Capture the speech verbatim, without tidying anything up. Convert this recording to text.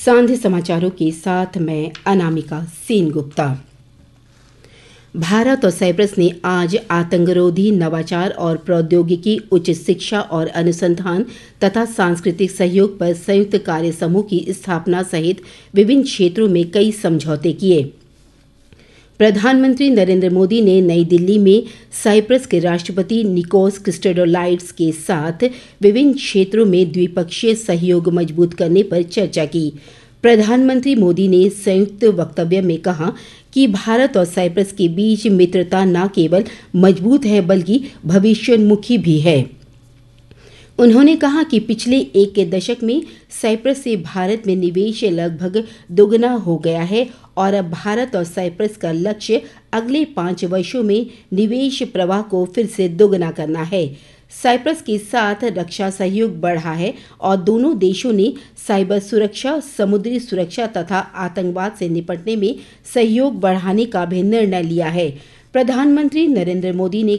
सांध्य समाचारों के साथ मैं अनामिका सेनगुप्ता। भारत और साइप्रस ने आज आतंकरोधी, नवाचार और प्रौद्योगिकी, उच्च शिक्षा और अनुसंधान तथा सांस्कृतिक सहयोग पर संयुक्त कार्य समूह की स्थापना सहित विभिन्न क्षेत्रों में कई समझौते किए। प्रधानमंत्री नरेंद्र मोदी ने नई दिल्ली में साइप्रस के राष्ट्रपति निकोस क्रिस्टोडोलाइड्स के साथ विभिन्न क्षेत्रों में द्विपक्षीय सहयोग मजबूत करने पर चर्चा की। प्रधानमंत्री मोदी ने संयुक्त वक्तव्य में कहा कि भारत और साइप्रस के बीच मित्रता न केवल मजबूत है बल्कि भविष्योन्मुखी भी है। उन्होंने कहा कि पिछले एक के दशक में साइप्रस से भारत में निवेश लगभग दोगुना हो गया है और अब भारत और साइप्रस का लक्ष्य अगले पाँच वर्षों में निवेश प्रवाह को फिर से दोगुना करना है। साइप्रस के साथ रक्षा सहयोग बढ़ा है और दोनों देशों ने साइबर सुरक्षा, समुद्री सुरक्षा तथा आतंकवाद से निपटने में सहयोग बढ़ाने का भी निर्णय लिया है। प्रधानमंत्री नरेंद्र मोदी ने